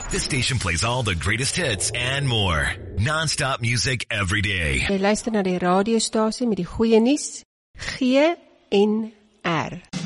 This station plays all the greatest hits and more. Non-stop music every day. Jy luister na die radiostasie met die goeie nuus, GNR.